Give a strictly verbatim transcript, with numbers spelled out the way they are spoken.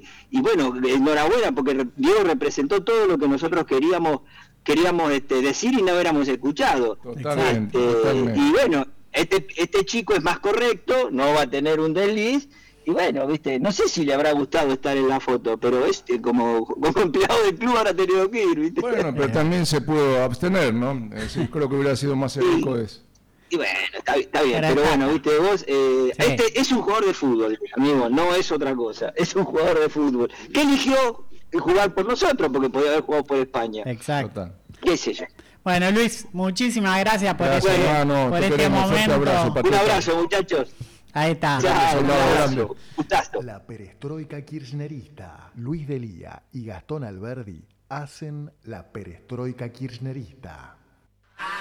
y bueno, enhorabuena, porque Diego representó todo lo que nosotros queríamos queríamos este, decir y no hubiéramos escuchado. Totalmente, este, totalmente. Y bueno, este, este chico es más correcto, no va a tener un desliz, y bueno, viste, no sé si le habrá gustado estar en la foto, pero este como, como empleado del club habrá tenido que ir, ¿viste? Bueno, pero también se pudo abstener, ¿no? Es decir, creo que hubiera sido más heroico eso. Y bueno, está, está bien, Pero pero está. bueno, viste, vos, eh, Sí. este es un jugador de fútbol, amigo, no es otra cosa, es un jugador de fútbol, que eligió jugar por nosotros, porque podía haber jugado por España, Exacto. Total. qué sé yo. Bueno, Luis, muchísimas gracias por Gracias, este, hermano, por te este queremos. Fuerte momento. abrazo, Un Patriota. abrazo, muchachos. Ahí está. Chao, un soldado abrazo. grande. Gustazo. La perestroika kirchnerista. Luis Delía y Gastón Alberdi hacen la perestroika kirchnerista.